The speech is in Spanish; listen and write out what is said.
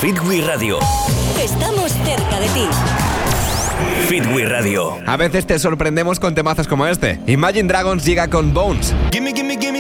Fitwi Radio. Estamos cerca de ti. Fitwi Radio. A veces te sorprendemos con temazos como este. Imagine Dragons llega con Bones. Gimme, gimme, gimme